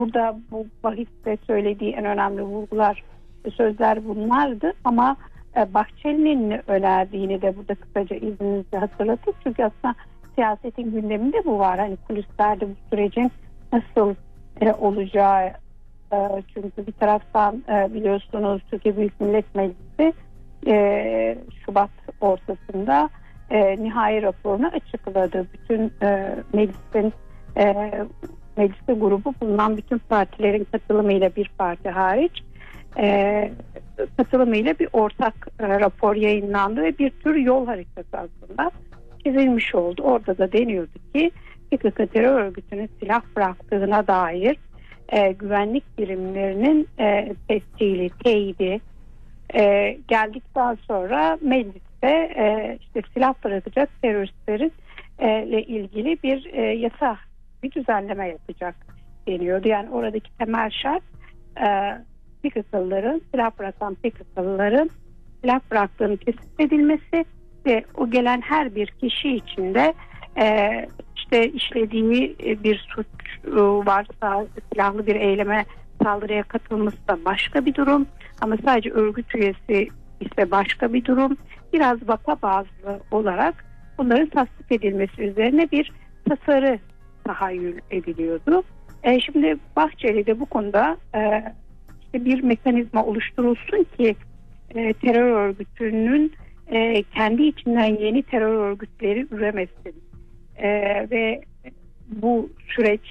burada bu bahiste söylediği en önemli vurgular, sözler bunlardı ama Bahçeli'nin ne önerdiğini de burada kısaca izninizle hatırlatıp, çünkü aslında siyasetin gündeminde bu var. Hani kulislerde bu sürecin nasıl olacağı, çünkü bir taraftan biliyorsunuz Türkiye Büyük Millet Meclisi Şubat ortasında nihai raporunu açıkladı. Bütün mecliste grubu bulunan bütün partilerin katılımıyla, bir parti hariç katılımıyla bir ortak rapor yayınlandı ve bir tür yol haritası aslında çizilmiş oldu. Orada da deniyordu ki PKK terör örgütünün silah bıraktığına dair güvenlik birimlerinin tescili, teyidi geldikten sonra mecliste işte silah bırakacak teröristlerin ile ilgili bir yasa, bir düzenleme yapacak deniyordu. Yani oradaki temel şart PKK'lıların, silah bırakan PKK'lıların silah bıraktığını tespit edilmesi ve o gelen her bir kişi için de işte işlediği bir suç varsa, silahlı bir eyleme, saldırıya katılması da başka bir durum, ama sadece örgüt üyesi ise başka bir durum. Biraz vaka bazlı olarak bunların tasdik edilmesi üzerine bir tasarı tahayyül ediliyordu. Şimdi Bahçeli de bu konuda işte bir mekanizma oluşturulsun ki terör örgütünün kendi içinden yeni terör örgütleri üremesin ve bu süreç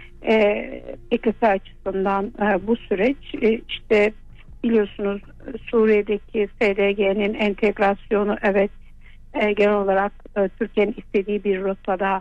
PKK açısından bu süreç işte biliyorsunuz Suriye'deki SDG'nin entegrasyonu, evet, genel olarak Türkiye'nin istediği bir rotada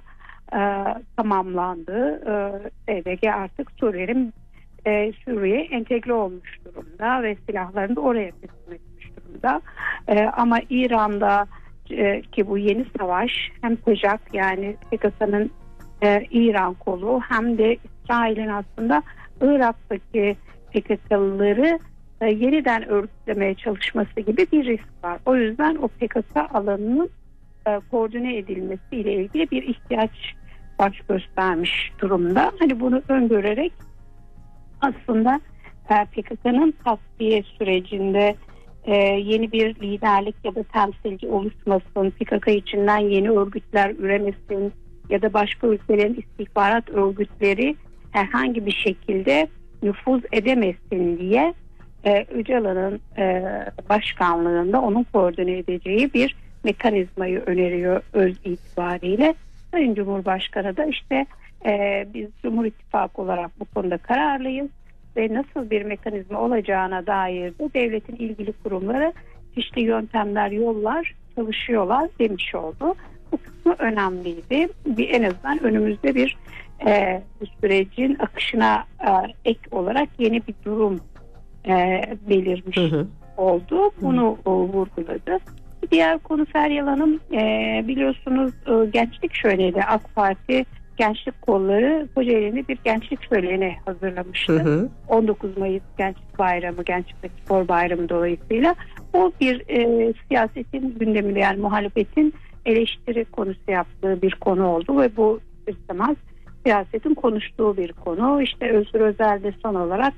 tamamlandı. SDG artık Suriye'ye entegre olmuş durumda ve silahlarını da oraya teslim etmiş durumda. Ama İran'da ki bu yeni savaş hem PJAK, yani PKK'nın İran kolu, hem de İsrail'in aslında Irak'taki PKK'lıları yeniden örgütlemeye çalışması gibi bir risk var. O yüzden o PKK alanının koordine edilmesi ile ilgili bir ihtiyaç baş göstermiş durumda. Hani bunu öngörerek aslında PKK'nın tasfiye sürecinde yeni bir liderlik ya da temsilci oluşmasın, PKK içinden yeni örgütler üremesin ya da başka ülkelerin istihbarat örgütleri herhangi bir şekilde nüfuz edemesin diye Öcalan'ın başkanlığında onun koordine edeceği bir mekanizmayı öneriyor öz itibariyle. Sayın Cumhurbaşkanı da işte biz Cumhur İttifakı olarak bu konuda kararlıyız ve nasıl bir mekanizma olacağına dair de devletin ilgili kurumları çeşitli yöntemler, yollar çalışıyorlar demiş oldu. Bu kısmı önemliydi. En azından önümüzde bir bu sürecin akışına ek olarak yeni bir durum belirmiş oldu. Bunu vurguladı. Diğer konu Feryal Hanım, biliyorsunuz gençlik şöleni, AK Parti gençlik kolları Kocaeli'nde bir gençlik şöleni hazırlamıştı. 19 Mayıs Gençlik Bayramı, Gençlik ve Spor Bayramı dolayısıyla o bir siyasetin gündeminde, yani muhalefetin eleştiri konusu yaptığı bir konu oldu ve bu istemez siyasetin konuştuğu bir konu. İşte Özgür Özel de son olarak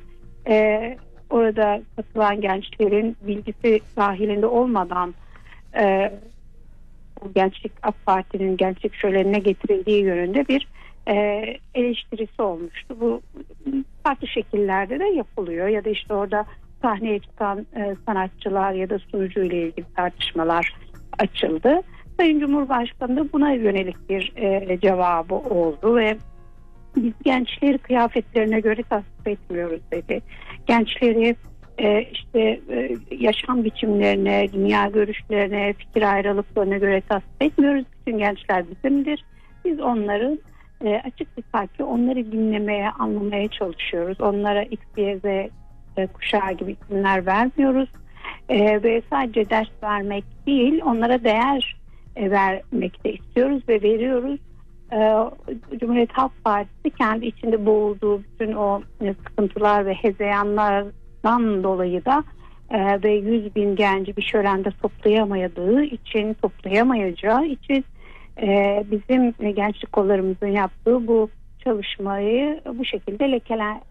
orada katılan gençlerin bilgisi dahilinde olmadan bu gençlik, AK Parti'nin gençlik şölenine getirildiği yönünde bir eleştirisi olmuştu. Bu farklı şekillerde de yapılıyor ya da işte orada sahneye çıkan sanatçılar ya da sunucu ile ilgili tartışmalar açıldı. Sayın Cumhurbaşkanı da buna yönelik bir cevabı oldu ve biz gençleri kıyafetlerine göre tasvip etmiyoruz dedi. Gençleri yaşam biçimlerine, dünya görüşlerine, fikir ayrılıklarına göre tasvip etmiyoruz. Bütün gençler bizimdir. Biz onların açık bir kalple onları dinlemeye, anlamaya çalışıyoruz. Onlara X, Y, Z kuşağı gibi isimler vermiyoruz. Ve sadece ders vermek değil, onlara değer vermek de istiyoruz ve veriyoruz. Cumhuriyet Halk Partisi kendi içinde boğulduğu bütün o sıkıntılar ve hezeyanlardan dolayı da ve 100.000 genci bir şölende toplayamayacağı için bizim gençlik kollarımızın yaptığı bu çalışmayı bu şekilde